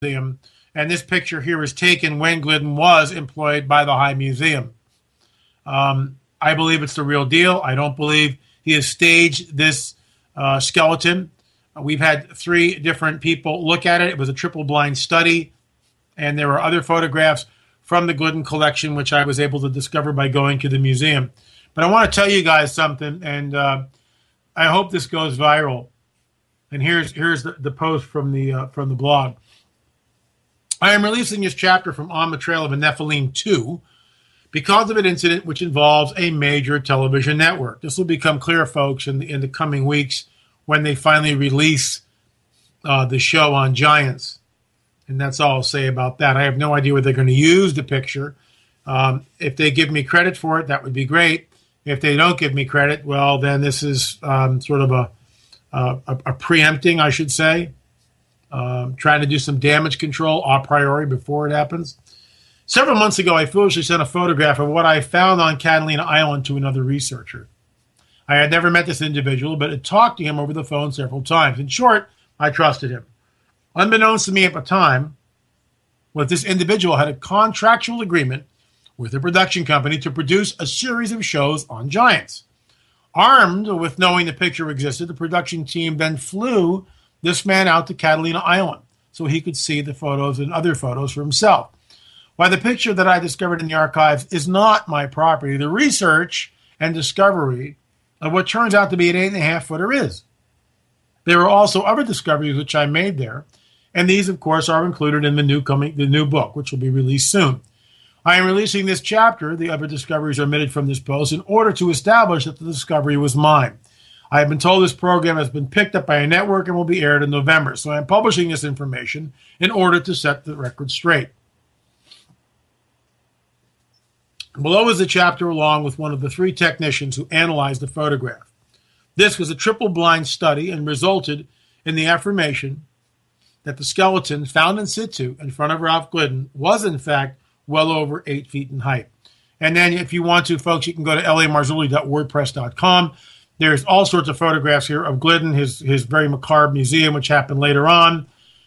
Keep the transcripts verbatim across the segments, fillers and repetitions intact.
Museum, and this picture here was taken when Glidden was employed by the High Museum. Um, I believe it's the real deal. I don't believe he has staged this uh, skeleton. Uh, we've had three different people look at it. It was a triple-blind study, and there were other photographs from the Glidden collection, which I was able to discover by going to the museum. But I want to tell you guys something, and uh, I hope this goes viral. And here's here's the, the post from the uh, from the blog. I am releasing this chapter from On the Trail of a Nephilim two because of an incident which involves a major television network. This will become clear, folks, in the, in the coming weeks when they finally release uh, the show on Giants. And that's all I'll say about that. I have no idea where they're going to use the picture. Um, if they give me credit for it, that would be great. If they don't give me credit, well, then this is um, sort of a, a, a preempting, I should say. Um, trying to do some damage control a priori before it happens. Several months ago, I foolishly sent a photograph of what I found on Catalina Island to another researcher. I had never met this individual, but had talked to him over the phone several times. In short, I trusted him. Unbeknownst to me at the time, was this individual had a contractual agreement with a production company to produce a series of shows on Giants. Armed with knowing the picture existed, the production team then flew this man out to Catalina Island so he could see the photos and other photos for himself. While the picture that I discovered in the archives is not my property, the research and discovery of what turns out to be an eight and a half footer is. There are also other discoveries which I made there, and these, of course, are included in the new coming the new book, which will be released soon. I am releasing this chapter, the other discoveries are omitted from this post, in order to establish that the discovery was mine. I have been told this program has been picked up by a network and will be aired in November, so I am publishing this information in order to set the record straight. Below is a chapter along with one of the three technicians who analyzed the photograph. This was a triple-blind study and resulted in the affirmation that the skeleton found in situ in front of Ralph Glidden was, in fact, well over eight feet in height. And then if you want to, folks, you can go to l a marzulli dot wordpress dot com. There's all sorts of photographs here of Glidden, his his very macabre museum, which happened later on.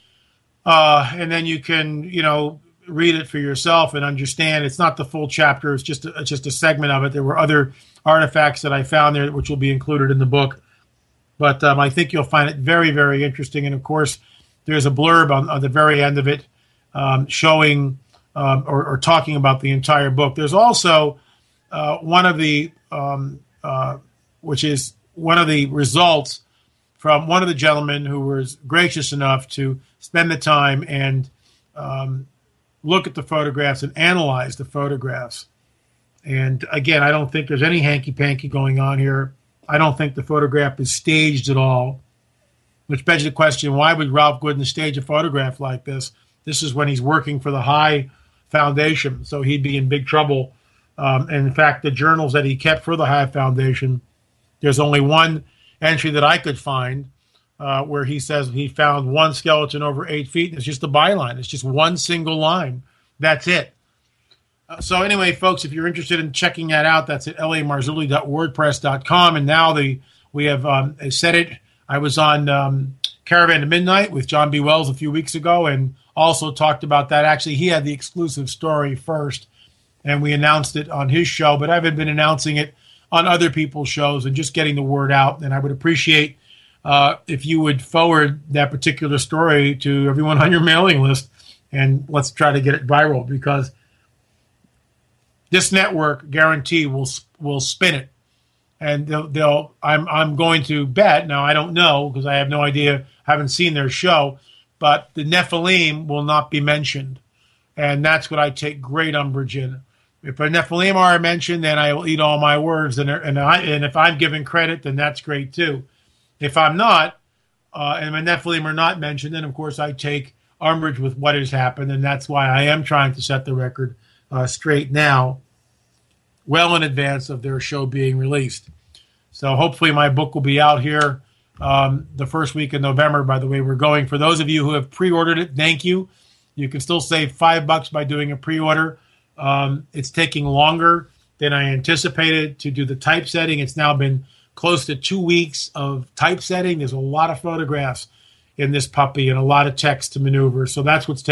Uh, and then you can, you know, read it for yourself and understand. It's not the full chapter. It's just a, it's just a segment of it. There were other artifacts that I found there, which will be included in the book. But um, I think you'll find it very, very interesting. And, of course, there's a blurb on, on the very end of it um, showing um, or, or talking about the entire book. There's also uh, one of the um, uh, which is one of the results from one of the gentlemen who was gracious enough to spend the time and um, look at the photographs and analyze the photographs. And again, I don't think there's any hanky-panky going on here. I don't think the photograph is staged at all, which begs the question, why would Ralph Glidden stage a photograph like this? This is when he's working for the High Foundation, so he'd be in big trouble. Um, and in fact, the journals that he kept for the High Foundation, there's only one entry that I could find uh, where he says he found one skeleton over eight feet. And it's just a byline. It's just one single line. That's it. Uh, so anyway, folks, if you're interested in checking that out, that's at l a marzulli dot wordpress dot com. And now the we have um, said it. I was on um, Caravan to Midnight with John B. Wells a few weeks ago and also talked about that. Actually, he had the exclusive story first, and we announced it on his show. But I've been announcing it on other people's shows and just getting the word out. And I would appreciate uh, if you would forward that particular story to everyone on your mailing list, and let's try to get it viral, because this network guarantee will will spin it, and they'll, they'll I'm I'm going to bet, now I don't know because I have no idea, haven't seen their show, but the Nephilim will not be mentioned, and that's what I take great umbrage in. If a Nephilim are mentioned, then I will eat all my words. And and, I, and if I'm given credit, then that's great too. If I'm not, uh, and a Nephilim are not mentioned, then of course I take umbrage with what has happened. And that's why I am trying to set the record uh, straight now, well in advance of their show being released. So hopefully my book will be out here um, the first week in November, by the way we're going. For those of you who have pre-ordered it, thank you. You can still save five bucks by doing a pre-order. Um, it's taking longer than I anticipated to do the typesetting. It's now been close to two weeks of typesetting. There's a lot of photographs in this puppy and a lot of text to maneuver. So that's what's